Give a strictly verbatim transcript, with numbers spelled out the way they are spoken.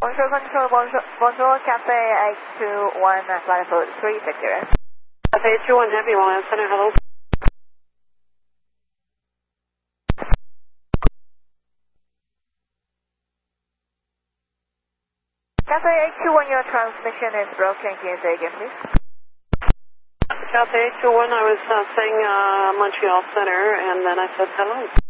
Bonjour, control, bonjour, bonjour, Cafe eight two one, flight code three six zero. Cafe eight two one, Heavy one, Center, hello. Cafe eight two one, your transmission is broken. Can you say again, please? Cafe eight two one, I was uh, saying uh, Montreal Center, and then I said hello.